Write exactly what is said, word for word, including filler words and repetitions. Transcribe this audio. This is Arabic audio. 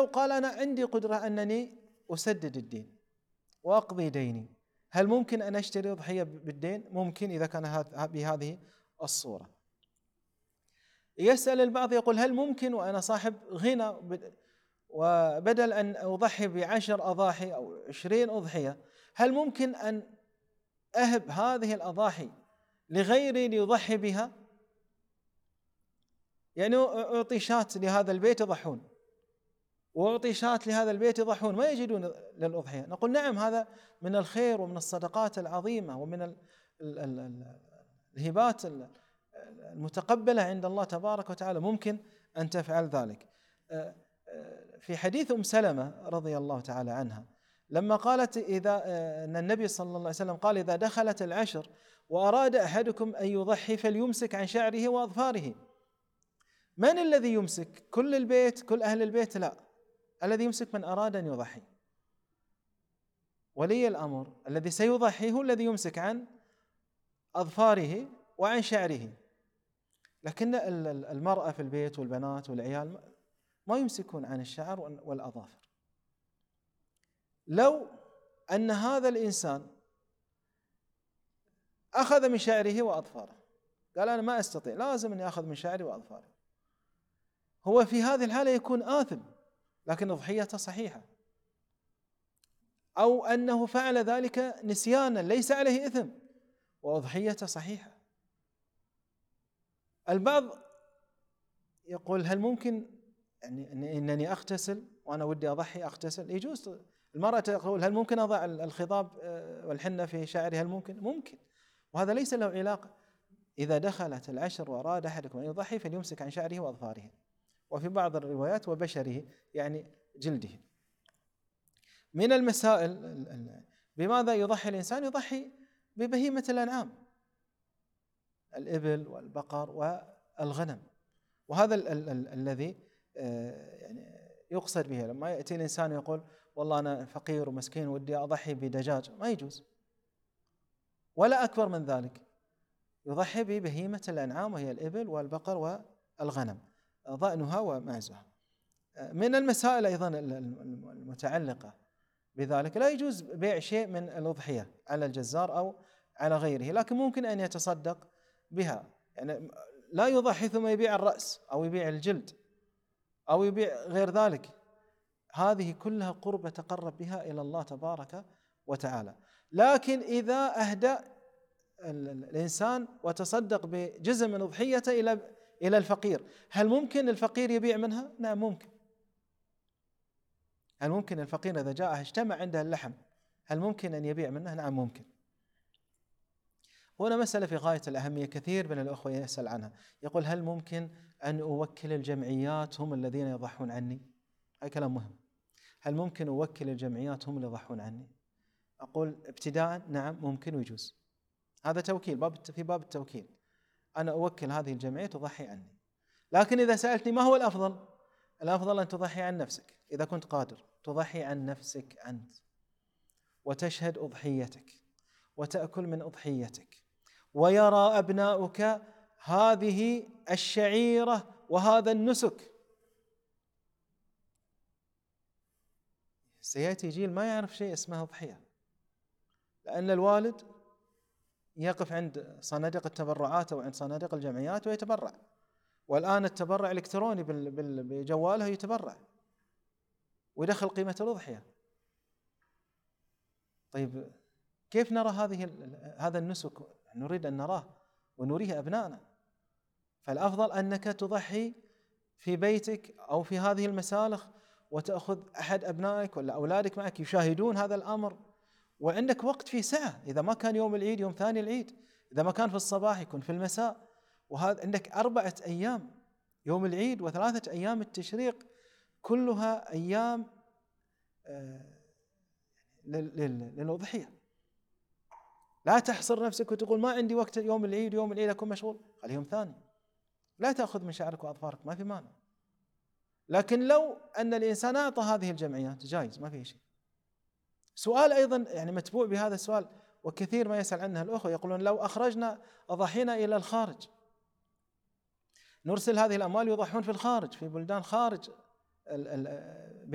لو قال أنا عندي قدرة أنني أسدد الدين وأقضي ديني، هل ممكن أن أشتري أضحية بالدين؟ ممكن إذا كان بهذه الصورة. يسأل البعض يقول هل ممكن وأنا صاحب غنى وبدل أن أضحي بعشر أضاحي أو عشرين أضحية، هل ممكن أن أهب هذه الأضاحي لغيري ليضحي بها؟ يعني أعطي شاة لهذا البيت يضحون، وأعطي شاة لهذا البيت يضحون ما يجدون للأضحية. نقول نعم، هذا من الخير ومن الصدقات العظيمة ومن الهبات المتقبلة عند الله تبارك وتعالى، ممكن أن تفعل ذلك. في حديث أم سلمة رضي الله تعالى عنها لما قالت إذا أن النبي صلى الله عليه وسلم قال إذا دخلت العشر وأراد أحدكم أن يضحي فليمسك عن شعره وأظفاره. من الذي يمسك؟ كل البيت، كل أهل البيت؟ لا، الذي يمسك من أراد أن يضحي. ولي الأمر الذي سيضحي هو الذي يمسك عن أظفاره وعن شعره. لكن المرأة في البيت والبنات والعيال ما يمسكون عن الشعر والأظافر. لو أن هذا الإنسان أخذ من شعره وأظفاره، قال أنا ما أستطيع، لازم أني أخذ من شعري وأظفاري، هو في هذه الحالة يكون آثم، لكن أضحيته صحيحة. أو أنه فعل ذلك نسيانا ليس عليه إثم وأضحيته صحيحة. البعض يقول هل ممكن يعني أنني أغتسل وأنا ودي أضحي أغتسل؟ يجوز. المرأة تقول هل ممكن أضع الخضاب والحنة في شعري؟ هل ممكن؟ ممكن، وهذا ليس له علاقة. إذا دخلت العشر وأراد أحدكم أن يضحي فليمسك عن شعره وأظفاره، وفي بعض الروايات وبشره يعني جلده. من المسائل بماذا يضحي الإنسان؟ يضحي ببهيمة الأنعام، الإبل والبقر والغنم، وهذا ال ال ال الذي يعني يقصد به. لما يأتي الإنسان يقول والله أنا فقير ومسكين ودي أضحي بدجاج، ما يجوز. ولا أكبر من ذلك، يضحي ببهيمة الأنعام وهي الإبل والبقر والغنم، ضأنها ومعزها. من المسائل أيضا المتعلقة بذلك لا يجوز بيع شيء من الأضحية على الجزار أو على غيره، لكن ممكن أن يتصدق بها. يعني لا يضحي ثم يبيع الرأس أو يبيع الجلد أو يبيع غير ذلك، هذه كلها قربة تقرب بها إلى الله تبارك وتعالى. لكن إذا أهدى الإنسان وتصدق بجزء من أضحيته إلى إلى الفقير، هل ممكن الفقير يبيع منها؟ نعم ممكن. هل ممكن الفقير إذا جاء اجتمع عنده اللحم هل ممكن أن يبيع منه؟ نعم ممكن. هنا مسألة في غاية الأهمية، كثير من الأخوة يسأل عنها، يقول هل ممكن أن أوكل الجمعيات هم الذين يضحون عني؟ هذا كلام مهم. هل ممكن أوكل الجمعيات هم اللي يضحون عني؟ أقول ابتداء نعم ممكن ويجوز، هذا توكيل، باب في باب التوكيل، أنا أوكل هذه الجمعية تضحي عني. لكن إذا سألتني ما هو الأفضل؟ الأفضل أن تضحي عن نفسك، إذا كنت قادر تضحي عن نفسك أنت وتشهد أضحيتك وتأكل من أضحيتك، ويرى أبناؤك هذه الشعيرة وهذا النسك. سيأتي جيل ما يعرف شيء اسمه أضحية، لأن الوالد يقف عند صناديق التبرعات أو عند صناديق الجمعيات ويتبرع، والآن التبرع الإلكتروني بجواله يتبرع ويدخل قيمة الأضحية. طيب كيف نرى هذه هذا النسك؟ نريد أن نراه ونريه أبنائنا. فالأفضل أنك تضحي في بيتك أو في هذه المسالخ، وتأخذ أحد أبنائك ولا أولادك معك يشاهدون هذا الأمر، وعندك وقت في ساعة، إذا ما كان يوم العيد يوم ثاني العيد، إذا ما كان في الصباح يكون في المساء، وهذا عندك أربعة أيام، يوم العيد وثلاثة أيام التشريق، كلها أيام للأضحية. لا تحصر نفسك وتقول ما عندي وقت يوم العيد، يوم العيد أكون مشغول، خلي يوم ثاني. لا تأخذ من شعرك وأظفارك، ما في مانع. لكن لو أن الإنسان أعطى هذه الجمعيات جائز، ما في شيء. سؤال أيضا يعني متبوع بهذا السؤال وكثير ما يسأل عنه الأخوة، يقولون لو أخرجنا أضحينا إلى الخارج، نرسل هذه الأموال يضحون في الخارج، في بلدان خارج